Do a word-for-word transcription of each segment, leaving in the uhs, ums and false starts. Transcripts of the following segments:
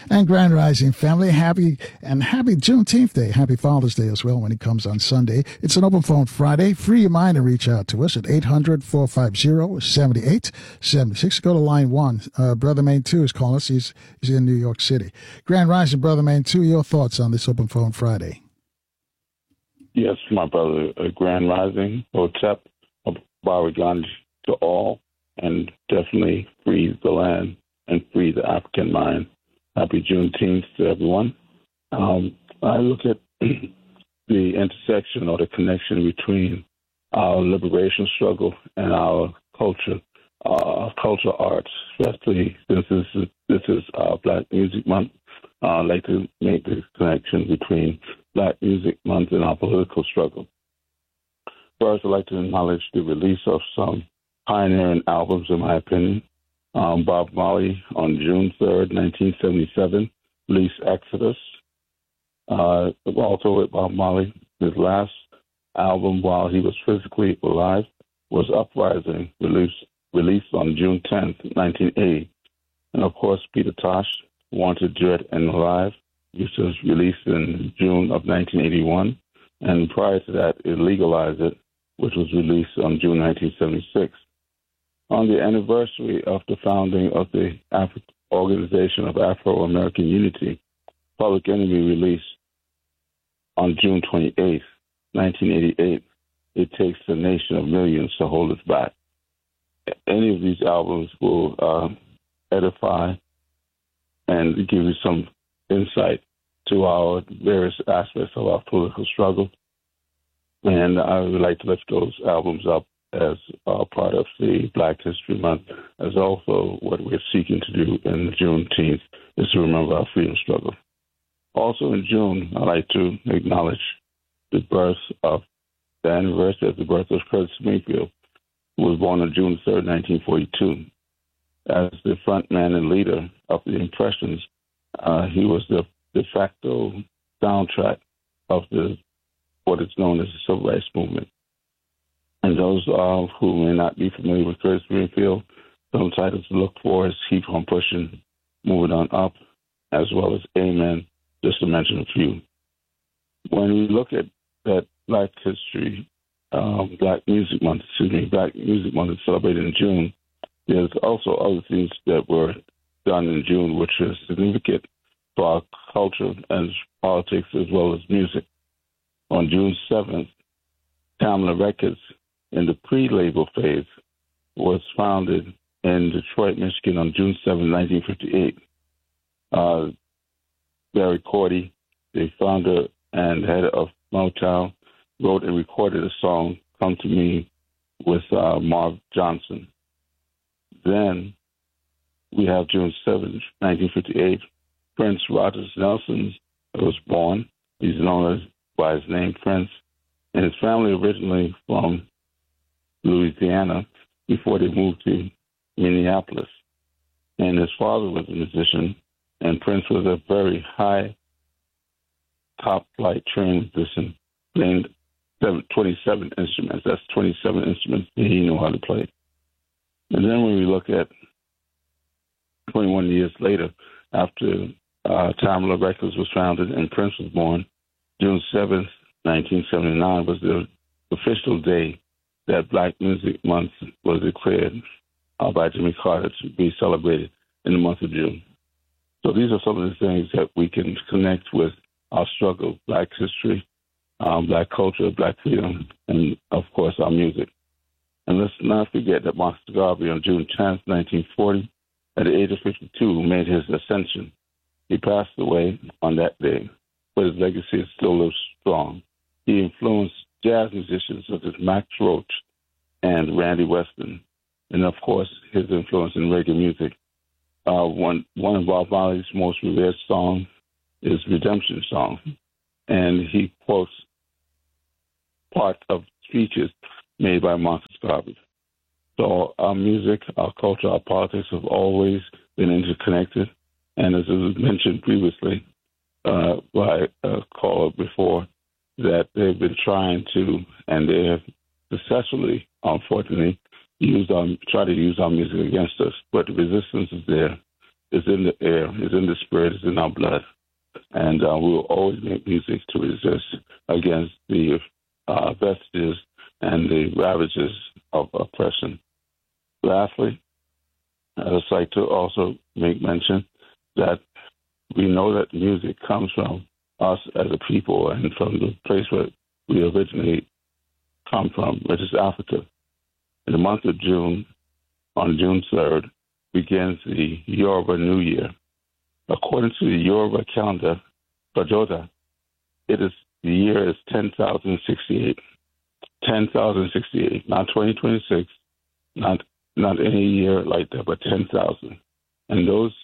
And Grand Rising family, happy and happy Juneteenth Day. Happy Father's Day as well when it comes on Sunday. It's an open phone Friday. Free your mind and reach out to us at eight hundred, four five zero, seven eight seven six. Go to line one. Uh, Brother Main two is calling us. He's, he's in New York City. Grand Rising, Brother Main two, your thoughts on this open phone Friday? Yes, my brother, uh, Grand Rising, Hotep, Baragand to all, and definitely free the land and free the African mind. Happy Juneteenth to everyone. Um, I look at the intersection or the connection between our liberation struggle and our culture, uh, cultural arts, especially since this is, this is uh, Black Music Month. Uh, I'd like to make the connection between Black Music Month and our political struggle. First, I'd like to acknowledge the release of some pioneering albums, in my opinion. Um, Bob Marley on June third, nineteen seventy-seven, released Exodus. Uh, also with Bob Marley, his last album while he was physically alive was Uprising, released, released on June tenth, nineteen eighty. And of course, Peter Tosh, Wanted, Dead, and Alive, which was released in June of nineteen eighty-one. And prior to that, it Legalized It, which was released on June nineteen seventy-six. On the anniversary of the founding of the Afri- Organization of Afro-American Unity, Public Enemy released on June twenty-eighth, nineteen eighty-eight, It Takes a Nation of Millions to Hold Us Back. Any of these albums will uh, edify and give you some insight to our various aspects of our political struggle. And I would like to lift those albums up as uh, part of the Black History Month, as also what we're seeking to do in Juneteenth is to remember our freedom struggle. Also in June, I'd like to acknowledge the birth of, the anniversary of the birth of Curtis Mayfield, who was born on June third, nineteen forty-two. As the front man and leader of the Impressions, uh, he was the de facto soundtrack of the what is known as the Civil Rights Movement. And those uh, who may not be familiar with Curtis Mayfield, some titles to look for is Keep on Pushing, Moving on Up, as well as Amen, just to mention a few. When we look at that Black History, um, Black Music Month, excuse me, Black Music Month is celebrated in June, there's also other things that were done in June which are significant for our culture and politics as well as music. On June seventh, Tamla Records, in the pre-label phase, was founded in Detroit, Michigan on June seventh, nineteen fifty-eight. Uh, Barry Cordy, the founder and head of Motown, wrote and recorded a song, Come to Me, with uh, Marv Johnson. Then we have June seventh, nineteen fifty-eight, Prince Rogers Nelson was born. He's known as by his name Prince, and his family originally from Louisiana before they moved to Minneapolis. And his father was a musician, and Prince was a very high, top-flight trained musician, playing twenty-seven instruments. That's twenty-seven instruments that he knew how to play. And then when we look at twenty-one years later, after uh, Tamla Records was founded and Prince was born, June seventh, nineteen seventy-nine was the official day that Black Music Month was declared uh, by Jimmy Carter to be celebrated in the month of June. So these are some of the things that we can connect with our struggle, Black history, um, Black culture, Black freedom, and, of course, our music. And let's not forget that Marcus Garvey on June tenth, nineteen forty, at the age of fifty-two, made his ascension. He passed away on that day, but his legacy still lives strong. He influenced jazz musicians such as Max Roach and Randy Weston, and of course, his influence in reggae music. Uh, one one of Bob Marley's most revered songs is Redemption Song, and he quotes part of speeches made by Marcus Garvey. So our music, our culture, our politics have always been interconnected, and as was mentioned previously uh, by a caller before, that they've been trying to, and they have successfully, unfortunately, used our, try to use our music against us. But the resistance is there, is in the air, is in the spirit, is in our blood. And uh, we will always make music to resist against the uh, vestiges and the ravages of oppression. Lastly, I'd just like to also make mention that we know that music comes from us as a people and from the place where we originally come from, which is Africa. In the month of June, on June third, begins the Yoruba New Year. According to the Yoruba calendar, Bajota, it is the year is ten thousand sixty-eight. ten thousand sixty-eight, not twenty twenty-six, not not any year like that, but ten thousand. And those,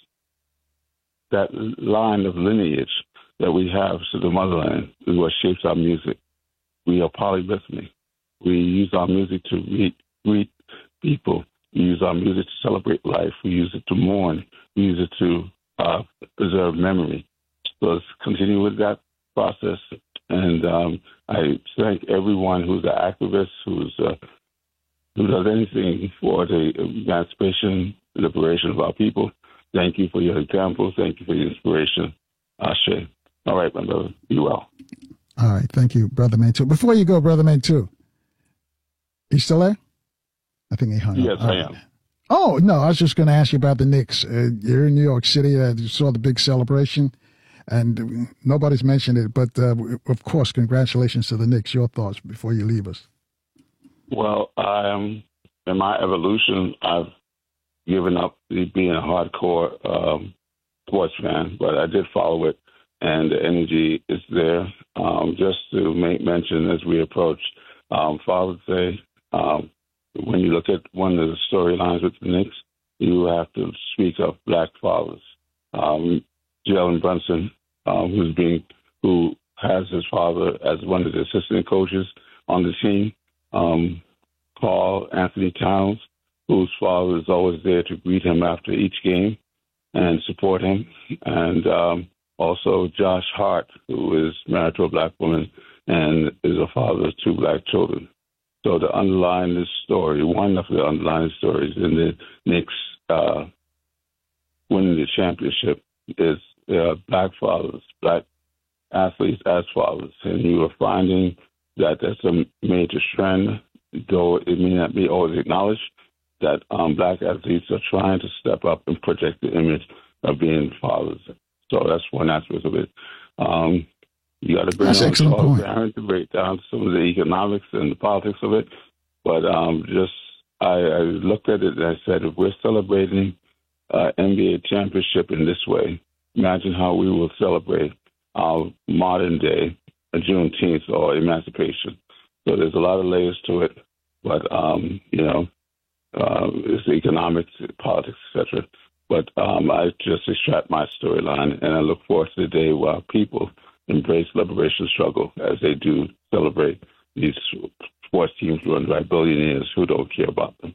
that line of lineage that we have to the motherland is what shapes our music. We are polyrhythmic. We use our music to read, read people. We use our music to celebrate life. We use it to mourn. We use it to uh, preserve memory. So let's continue with that process. And um, I thank everyone who's an activist, who's uh, who does anything for the emancipation, liberation of our people. Thank you for your examples. Thank you for your inspiration. Ashe. All right, my brother. Be well. All right. Thank you, Brother Mantu. Before you go, Brother Mantu, you still there? I think he hung yes, up. Yes, I right. am. Oh, no, I was just going to ask you about the Knicks. Uh, you're in New York City. Uh, you saw the big celebration, and nobody's mentioned it. But, uh, of course, congratulations to the Knicks. Your thoughts before you leave us. Well, um, in my evolution, I've given up being a hardcore um, sports fan, but I did follow it, and the energy is there. Um, just to make mention as we approach um, Father's Day, um, when you look at one of the storylines with the Knicks, you have to speak of black fathers. Um, Jalen Brunson, um, who's being, who has his father as one of the assistant coaches on the team, um, Paul Anthony Towns, whose father is always there to greet him after each game and support him, and um, also Josh Hart, who is married to a black woman and is a father of two black children. So the underlying story, one of the underlying stories in the Knicks uh, winning the championship is uh, black fathers, black athletes as fathers. And you are finding that that's a major trend, though it may not be always acknowledged, that um, black athletes are trying to step up and project the image of being fathers. So that's one aspect of it. Um, You got to bring That's on Charles excellent Barron to break down some of the economics and the politics of it. But um, just I, I looked at it and I said, if we're celebrating uh, N B A championship in this way, imagine how we will celebrate our modern day Juneteenth or emancipation. So there's a lot of layers to it, but um, you know, uh, it's economics, politics, et cetera. But um, I just extract my storyline, and I look forward to the day where people embrace liberation struggle as they do celebrate these sports teams run by billionaires who don't care about them.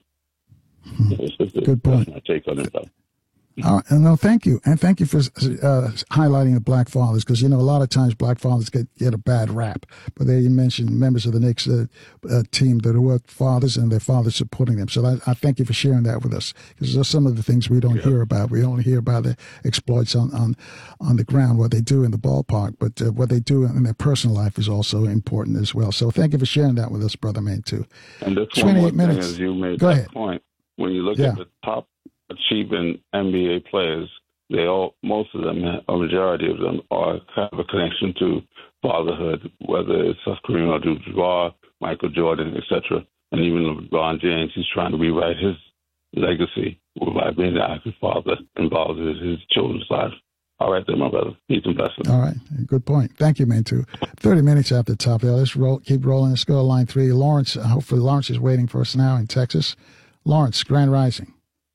Hmm. Good point. That's my take on it, though. Uh, no, thank you. And thank you for uh, highlighting the black fathers, because, you know, a lot of times black fathers get, get a bad rap. But there you mentioned members of the Knicks uh, uh, team that were fathers and their fathers supporting them. So I, I thank you for sharing that with us, because there's some of the things we don't yeah. hear about. We only hear about the exploits on, on, on the ground, what they do in the ballpark, but uh, what they do in their personal life is also important as well. So thank you for sharing that with us, Brother Mantu. And this one more thing, as you made Go that ahead. point, when you look yeah. at the top achieving N B A players, they all, most of them, a majority of them, are have a connection to fatherhood, whether it's Kareem Abdul-Jabbar, Michael Jordan, et cetera, and even LeBron James. He's trying to rewrite his legacy by being the active father involved in his children's lives. All right, then, my brother. Peace and blessings. All right. Good point. Thank you, Mantu. thirty minutes after the top. Yeah, let's roll, keep rolling. Let's go to line three. Lawrence, hopefully Lawrence is waiting for us now in Texas. Lawrence, Grand Rising.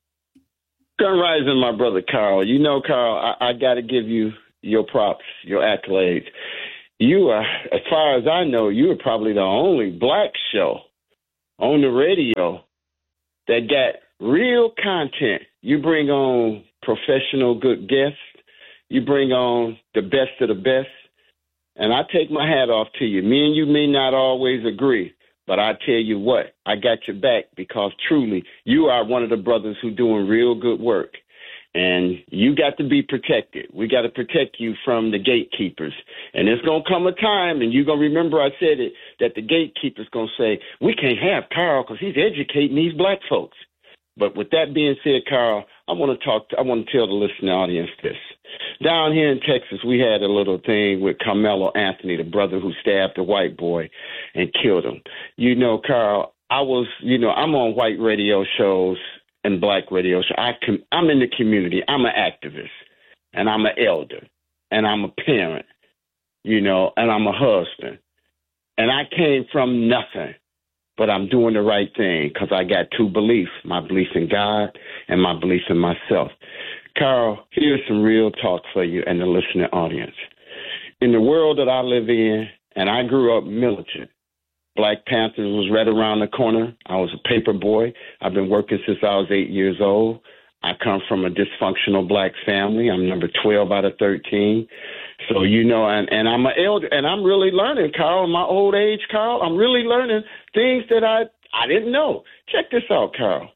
Grand Rising, my brother Carl. You know, Carl, I, I got to give you your props, your accolades. You are, as far as I know, you are probably the only black show on the radio that got real content. You bring on professional good guests. You bring on the best of the best. And I take my hat off to you. Me and you may not always agree, but I tell you what, I got your back, because truly you are one of the brothers who doing real good work. And you got to be protected. We got to protect you from the gatekeepers. And there's going to come a time, and you're going to remember I said it, that the gatekeeper's going to say, we can't have Carl because he's educating these black folks. But with that being said, Carl, I want to talk. To, I want to tell the listening audience this. Down here in Texas, we had a little thing with Carmelo Anthony, the brother who stabbed the white boy and killed him. You know, Carl, I was, you know, I'm on white radio shows and black radio shows. I com- I'm in the community. I'm an activist, and I'm an elder, and I'm a parent, you know, and I'm a husband. And I came from nothing. But I'm doing the right thing because I got two beliefs, my belief in God and my belief in myself. Carl, here's some real talk for you and the listening audience. In the world that I live in, and I grew up militant, Black Panthers was right around the corner. I was a paper boy. I've been working since I was eight years old. I come from a dysfunctional black family. I'm number twelve out of thirteen. So, you know, and, and I'm an elder, and I'm really learning, Carl, in my old age, Carl. I'm really learning things that I, I didn't know. Check this out, Carl.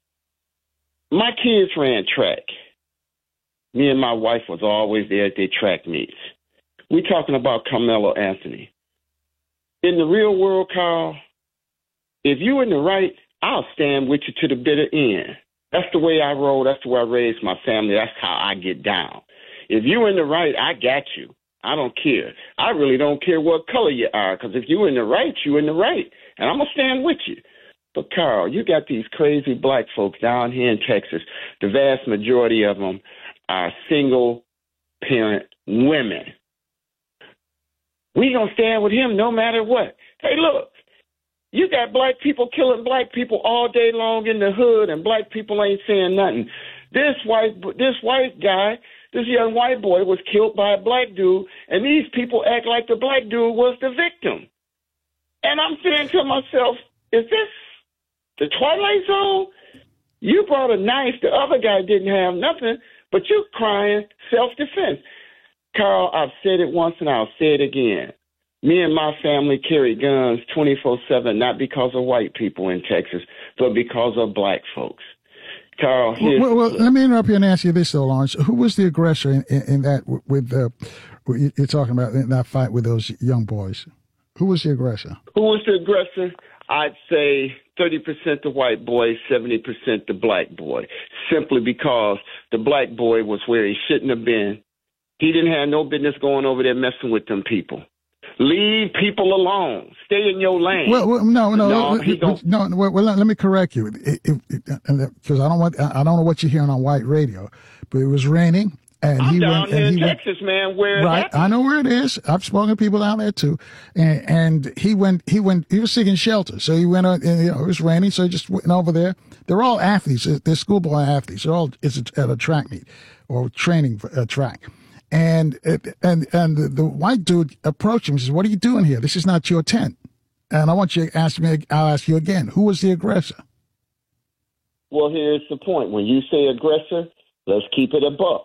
My kids ran track. Me and my wife was always there at their track meets. We're talking about Carmelo Anthony. In the real world, Carl, if you in the right, I'll stand with you to the bitter end. That's the way I roll. That's the way I raise my family. That's how I get down. If you in the right, I got you. I don't care. I really don't care what color you are, because if you in the right, you in the right, and I'm going to stand with you. But, Carl, you got these crazy black folks down here in Texas. The vast majority of them are single-parent women. We going to stand with him no matter what. Hey, look. You got black people killing black people all day long in the hood, and black people ain't saying nothing. This white, this white guy, this young white boy was killed by a black dude, and these people act like the black dude was the victim. And I'm saying to myself, is this the Twilight Zone? You brought a knife. The other guy didn't have nothing, but you crying self-defense. Carl, I've said it once, and I'll say it again. Me and my family carry guns twenty-four seven, not because of white people in Texas, but because of black folks. Carl, well, well, let me interrupt you and ask you this, though, Lawrence. Who was the aggressor in, in, in that, with uh, you're talking about, in that fight with those young boys? Who was the aggressor? Who was the aggressor? I'd say thirty percent the white boy, seventy percent the black boy, simply because the black boy was where he shouldn't have been. He didn't have no business going over there messing with them people. Leave people alone. Stay in your lane. Well, well no, no, no. Let, let, no well, well, let me correct you, because I don't want, I don't know what you're hearing on white radio, but it was raining, and I'm he down went. here And in he Texas, went, man. Where right? I know where it is. I've spoken to people down there too, and, and he went. He went. He was seeking shelter, so he went. And, you know, it was raining, so he just went over there. They're all athletes. They're schoolboy athletes. They're all. It's at a track meet or training for a track. And and and the, the white dude approached him and says, "What are you doing here? This is not your tent." And I want you to ask me. I'll ask you again. Who was the aggressor? Well, here's the point. When you say aggressor, let's keep it a buck.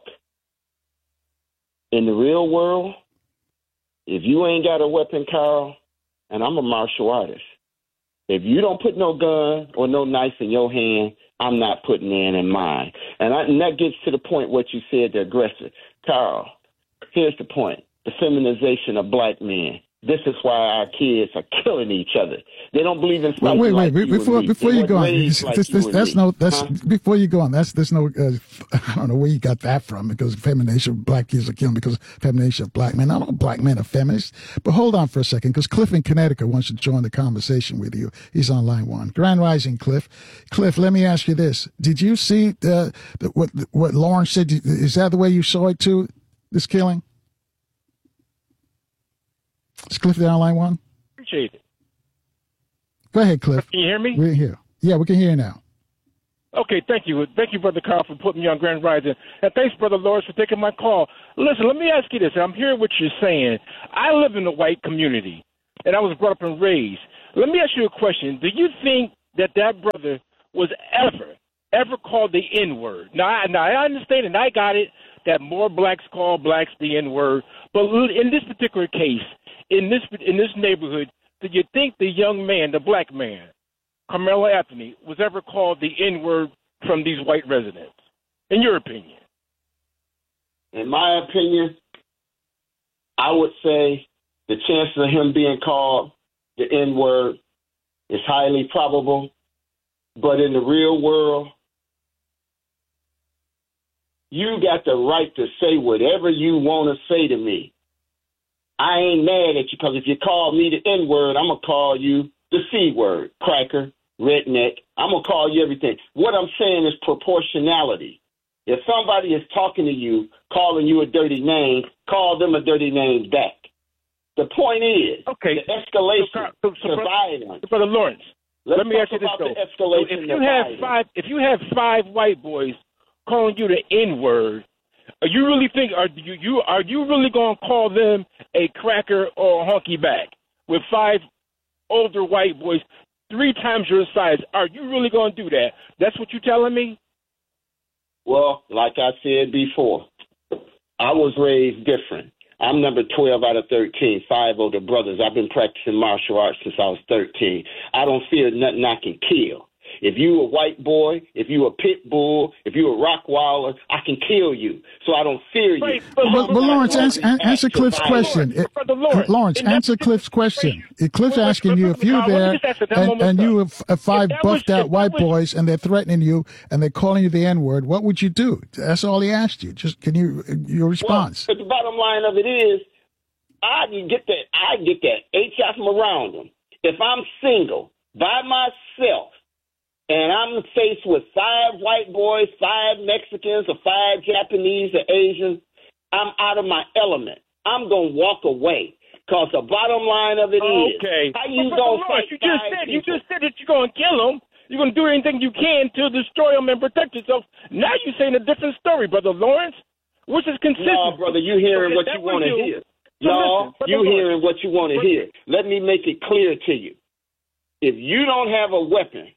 In the real world, if you ain't got a weapon, Carl, and I'm a martial artist, if you don't put no gun or no knife in your hand, I'm not putting it in mine. And, I, and that gets to the point what you said, the aggressor. Carl, here's the point. The feminization of black men. This is why our kids are killing each other. They don't believe in fighting. Wait, wait, like wait. You before and me. before They you go on, raised this, like this, you this, and that's me. no that's Huh? before you go on. That's there's no. Uh, I don't know where you got that from, because feminization of black kids are killing because of feminization of black men. I don't know black men are feminists. But hold on for a second, because Cliff in Connecticut wants to join the conversation with you. He's on line one. Grand Rising, Cliff. Cliff, let me ask you this: did you see the, the, what what Lawrence said? Is that the way you saw it too? This killing? Is Cliff there on line one? Appreciate it. Go ahead, Cliff. Can you hear me? We're here. Yeah, we can hear you now. Okay, thank you. Thank you, Brother Carl, for putting me on Grand Rising. And thanks, Brother Lawrence, for taking my call. Listen, let me ask you this. I'm hearing what you're saying. I live in a white community, and I was brought up and raised. Let me ask you a question. Do you think that that brother was ever, ever called the N-word? Now, I, now, I understand, and I got it, that more blacks call blacks the N-word. But in this particular case, in this in this neighborhood, do you think the young man, the black man, Carmelo Anthony, was ever called the N-word from these white residents? in your opinion? In my opinion, I would say the chances of him being called the N-word is highly probable. But in the real world, you got the right to say whatever you want to say to me. I ain't mad at you, because if you call me the N-word, I'm going to call you the C-word, cracker, redneck. I'm going to call you everything. What I'm saying is proportionality. If somebody is talking to you, calling you a dirty name, call them a dirty name back. The point is, okay. the escalation so, so, so, to violence. Brother Lawrence, Let's let me ask you this, though. So if you have five, if you have five white boys calling you the N-word, are you really think are you, you are you really going to call them a cracker or a honky back with five older white boys three times your size? Are you really going to do that? That's what you're telling me? Well, like I said before, I was raised different. I'm number twelve out of thirteen, five older brothers. I've been practicing martial arts since I was thirteen. I don't fear nothing I can kill. If you a white boy, if you a pit bull, if you a Rottweiler, I can kill you. So I don't fear you. Right, but, but, but Lawrence, answer, answer Cliff's question. It, Lawrence, Lawrence answer Cliff's question. Cliff's asking you if you're there and, and you have five buffed out white boys and they're threatening you and they're calling you the N-word, what would you do? That's all he asked you. Just can you your response? Well, but the bottom line of it is, I get that. I get that. H F them around them. If I'm single by myself, and I'm faced with five white boys, five Mexicans, or five Japanese or Asians, I'm out of my element. I'm going to walk away, because the bottom line of it is, okay. how you going to fight you just said people? You just said that you're going to kill them. You're going to do anything you can to destroy them and protect yourself. Now you're saying a different story, Brother Lawrence, which is consistent. No, brother, you hearing okay, what you want to hear. So No, listen, you hearing what you want to Brother, hear. Let me make it clear to you. If you don't have a weapon,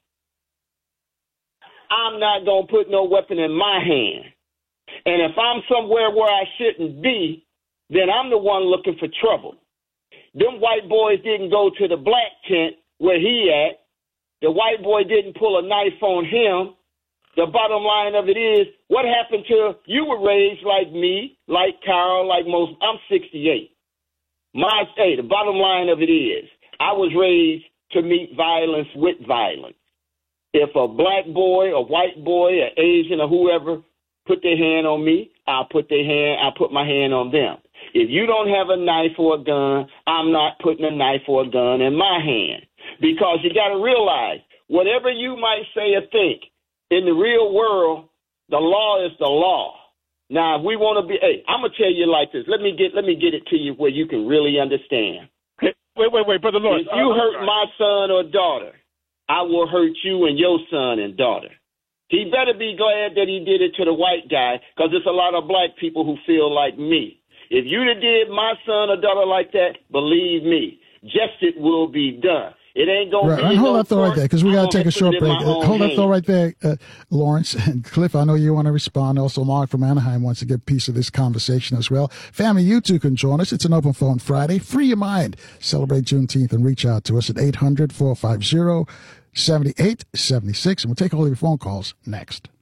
I'm not going to put no weapon in my hand. And if I'm somewhere where I shouldn't be, then I'm the one looking for trouble. Them white boys didn't go to the black tent where he at. The white boy didn't pull a knife on him. The bottom line of it is, what happened to, you were raised like me, like Carl, like most, I'm sixty-eight. My, hey, the bottom line of it is, I was raised to meet violence with violence. If a black boy, a white boy, an Asian, or whoever put their hand on me, I'll put their hand, I'll put my hand on them. If you don't have a knife or a gun, I'm not putting a knife or a gun in my hand. Because you got to realize, whatever you might say or think, in the real world, the law is the law. Now, if we want to be, hey, I'm gonna tell you like this. Let me get, let me get it to you where you can really understand. Wait, wait, wait, Brother Lawrence. If you uh, hurt my son or daughter, I will hurt you and your son and daughter. He better be glad that he did it to the white guy, because there's a lot of black people who feel like me. If you'd have did my son or daughter like that, believe me, justice will be done. It ain't going right, to be. Right, hold no that thought right there, because we got to take a short break. Uh, hold that thought right there, uh, Lawrence. And Cliff, I know you want to respond. Also, Mark from Anaheim wants to get a piece of this conversation as well. Family, you too can join us. It's an open phone Friday. Free your mind. Celebrate Juneteenth and reach out to us at eight hundred, four five zero, seven eight seven six. And we'll take all of your phone calls next.